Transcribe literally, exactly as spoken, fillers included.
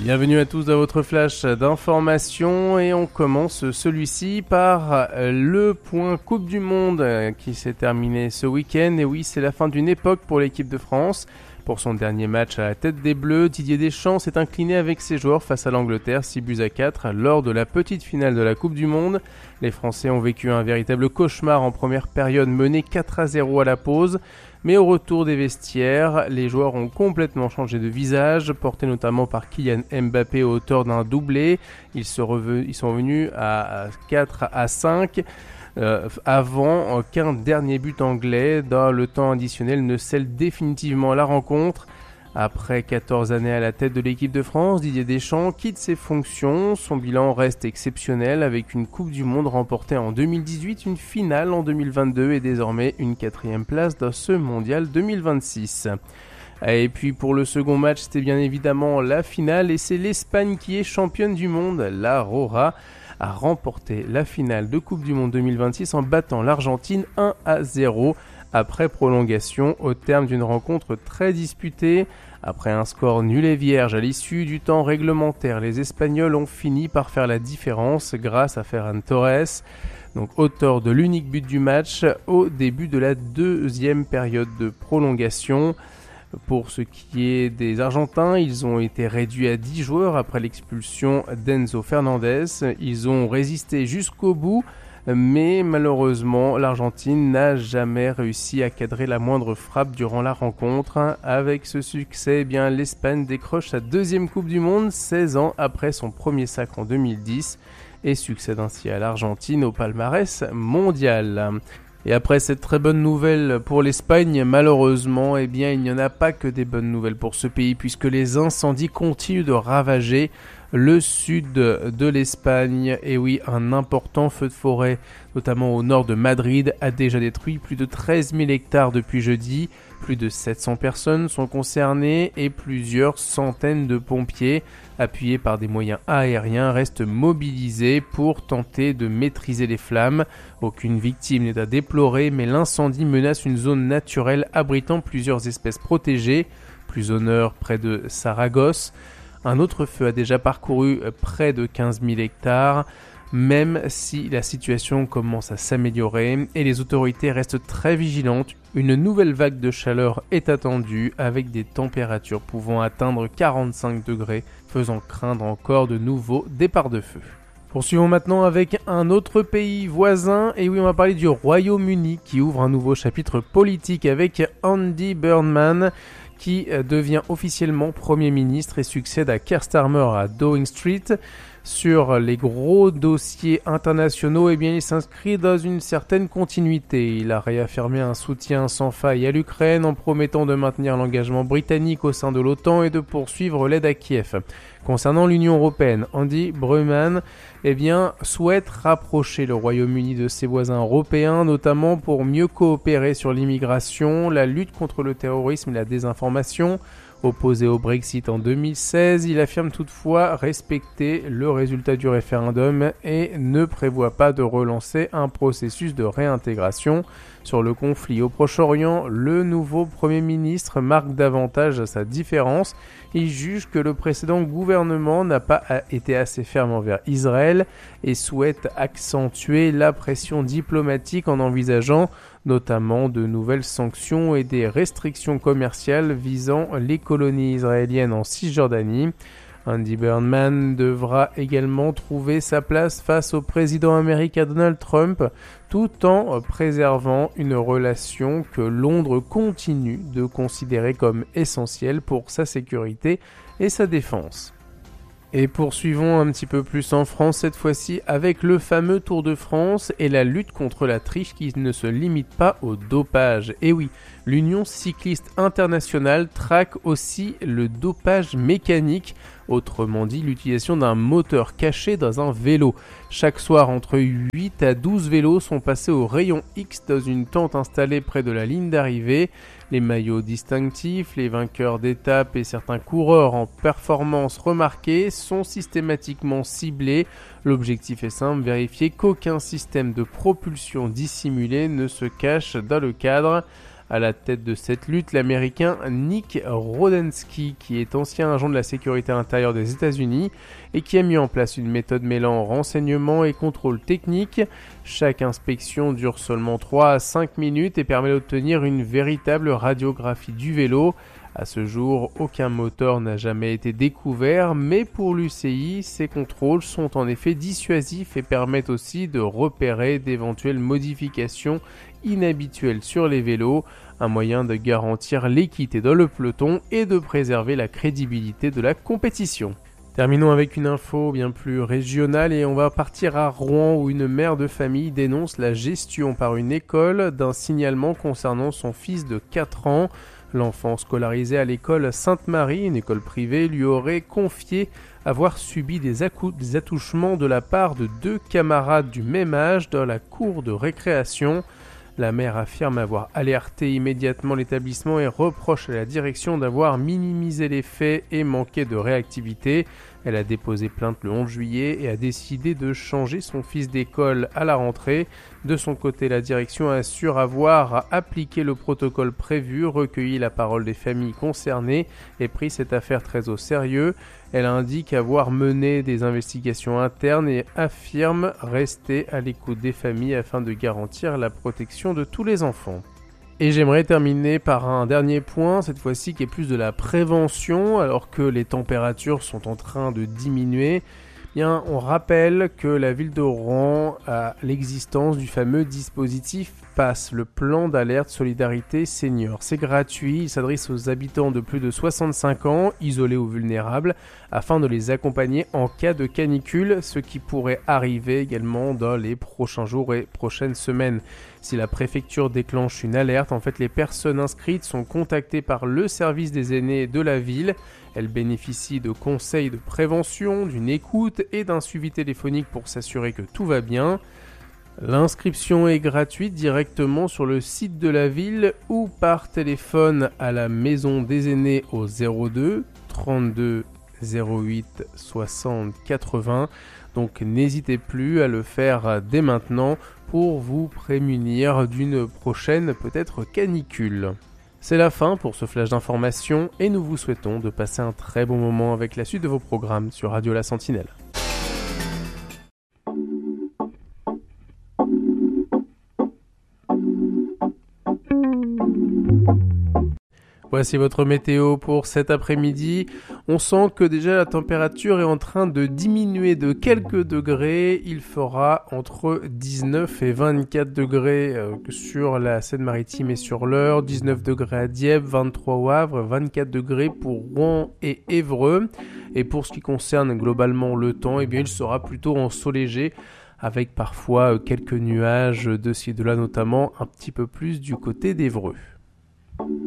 Bienvenue à tous dans votre flash d'information et on commence celui-ci par le point Coupe du Monde qui s'est terminé ce week-end. Et oui, c'est la fin d'une époque pour l'équipe de France. Pour son dernier match à la tête des Bleus, Didier Deschamps s'est incliné avec ses joueurs face à l'Angleterre six buts à quatre lors de la petite finale de la Coupe du Monde. Les Français ont vécu un véritable cauchemar en première période, menés quatre à zéro à la pause. Mais au retour des vestiaires, les joueurs ont complètement changé de visage, portés notamment par Kylian Mbappé à hauteur d'un doublé. Ils sont revenus, ils sont revenus à quatre à cinq. Euh, avant qu'un dernier but anglais dans le temps additionnel ne scelle définitivement la rencontre. Après quatorze années à la tête de l'équipe de France, Didier Deschamps quitte ses fonctions. Son bilan reste exceptionnel avec une Coupe du Monde remportée en deux mille dix-huit, une finale en deux mille vingt-deux et désormais une quatrième place dans ce mondial deux mille vingt-six. Et puis pour le second match, c'était bien évidemment la finale et c'est l'Espagne qui est championne du monde. La Roja a remporté la finale de Coupe du Monde deux mille vingt-six en battant l'Argentine un à zéro après prolongation au terme d'une rencontre très disputée. Après un score nul et vierge à l'issue du temps réglementaire, les Espagnols ont fini par faire la différence grâce à Ferran Torres, donc auteur de l'unique but du match au début de la deuxième période de prolongation. Pour ce qui est des Argentins, ils ont été réduits à dix joueurs après l'expulsion d'Enzo Fernandez. Ils ont résisté jusqu'au bout, mais malheureusement, l'Argentine n'a jamais réussi à cadrer la moindre frappe durant la rencontre. Avec ce succès, eh bien, l'Espagne décroche sa deuxième Coupe du Monde, seize ans après son premier sacre en deux mille dix, et succède ainsi à l'Argentine au palmarès mondial. Et après cette très bonne nouvelle pour l'Espagne, malheureusement, eh bien, il n'y en a pas que des bonnes nouvelles pour ce pays puisque les incendies continuent de ravager le sud de l'Espagne. Et oui, un important feu de forêt, notamment au nord de Madrid, a déjà détruit plus de treize mille hectares depuis jeudi. Plus de sept cents personnes sont concernées et plusieurs centaines de pompiers, appuyés par des moyens aériens, restent mobilisés pour tenter de maîtriser les flammes. Aucune victime n'est à déplorer, mais l'incendie menace une zone naturelle abritant plusieurs espèces protégées. Plus au nord, près de Saragosse, un autre feu a déjà parcouru près de quinze mille hectares. Même si la situation commence à s'améliorer et les autorités restent très vigilantes, une nouvelle vague de chaleur est attendue avec des températures pouvant atteindre quarante-cinq degrés, faisant craindre encore de nouveaux départs de feu. Poursuivons maintenant avec un autre pays voisin, et oui, on va parler du Royaume-Uni qui ouvre un nouveau chapitre politique avec Andy Burnham qui devient officiellement Premier ministre et succède à Keir Starmer à Downing Street. Sur les gros dossiers internationaux, eh bien, il s'inscrit dans une certaine continuité. Il a réaffirmé un soutien sans faille à l'Ukraine en promettant de maintenir l'engagement britannique au sein de l'OTAN et de poursuivre l'aide à Kiev. Concernant l'Union européenne, Andy Burnham eh bien, souhaite rapprocher le Royaume-Uni de ses voisins européens, notamment pour mieux coopérer sur l'immigration, la lutte contre le terrorisme et la désinformation. Opposé au Brexit en deux mille seize, il affirme toutefois respecter le résultat du référendum et ne prévoit pas de relancer un processus de réintégration. Sur le conflit au Proche-Orient, le nouveau Premier ministre marque davantage sa différence. Il juge que le précédent gouvernement n'a pas été assez ferme envers Israël et souhaite accentuer la pression diplomatique en envisageant notamment de nouvelles sanctions et des restrictions commerciales visant les colonies israéliennes en Cisjordanie. Andy Burnham devra également trouver sa place face au président américain Donald Trump, tout en préservant une relation que Londres continue de considérer comme essentielle pour sa sécurité et sa défense. Et poursuivons un petit peu plus en France cette fois-ci avec le fameux Tour de France et la lutte contre la triche qui ne se limite pas au dopage. Et oui, l'Union cycliste internationale traque aussi le dopage mécanique, autrement dit l'utilisation d'un moteur caché dans un vélo. Chaque soir, entre huit à douze vélos sont passés au rayon X dans une tente installée près de la ligne d'arrivée. Les maillots distinctifs, les vainqueurs d'étapes et certains coureurs en performance remarquée sont systématiquement ciblés. L'objectif est simple, vérifier qu'aucun système de propulsion dissimulé ne se cache dans le cadre. À la tête de cette lutte, l'Américain Nick Rodensky, qui est ancien agent de la sécurité intérieure des États-Unis et qui a mis en place une méthode mêlant renseignement et contrôle technique. Chaque inspection dure seulement trois à cinq minutes et permet d'obtenir une véritable radiographie du vélo. À ce jour, aucun moteur n'a jamais été découvert, mais pour l'U C I, ces contrôles sont en effet dissuasifs et permettent aussi de repérer d'éventuelles modifications inhabituelles sur les vélos, un moyen de garantir l'équité dans le peloton et de préserver la crédibilité de la compétition. Terminons avec une info bien plus régionale et on va partir à Rouen où une mère de famille dénonce la gestion par une école d'un signalement concernant son fils de quatre ans. L'enfant scolarisé à l'école Sainte-Marie, une école privée, lui aurait confié avoir subi des, accou- des attouchements de la part de deux camarades du même âge dans la cour de récréation. La mère affirme avoir alerté immédiatement l'établissement et reproche à la direction d'avoir minimisé les faits et manqué de réactivité. Elle a déposé plainte le onze juillet et a décidé de changer son fils d'école à la rentrée. De son côté, la direction assure avoir appliqué le protocole prévu, recueilli la parole des familles concernées et pris cette affaire très au sérieux. Elle indique avoir mené des investigations internes et affirme rester à l'écoute des familles afin de garantir la protection de tous les enfants. Et j'aimerais terminer par un dernier point, cette fois-ci qui est plus de la prévention, alors que les températures sont en train de diminuer. Bien, on rappelle que la ville de Rouen a l'existence du fameux dispositif PASS, le plan d'alerte solidarité senior. C'est gratuit, il s'adresse aux habitants de plus de soixante-cinq ans, isolés ou vulnérables, afin de les accompagner en cas de canicule, ce qui pourrait arriver également dans les prochains jours et prochaines semaines. Si la préfecture déclenche une alerte, en fait, les personnes inscrites sont contactées par le service des aînés de la ville. Elles bénéficient de conseils de prévention, d'une écoute et d'un suivi téléphonique pour s'assurer que tout va bien. L'inscription est gratuite directement sur le site de la ville ou par téléphone à la maison des aînés au zéro deux trente-deux zéro huit soixante quatre-vingts. Donc n'hésitez plus à le faire dès maintenant pour vous prémunir d'une prochaine peut-être canicule. C'est la fin pour ce flash d'information et nous vous souhaitons de passer un très bon moment avec la suite de vos programmes sur Radio La Sentinelle. Voici votre météo pour cet après-midi. On sent que déjà la température est en train de diminuer de quelques degrés. Il fera entre dix-neuf et vingt-quatre degrés sur la Seine-Maritime et sur l'Eure, dix-neuf degrés à Dieppe, vingt-trois au Havre, vingt-quatre degrés pour Rouen et Évreux. Et pour ce qui concerne globalement le temps, eh bien il sera plutôt ensoleillé avec parfois quelques nuages de ci de là, notamment un petit peu plus du côté d'Évreux.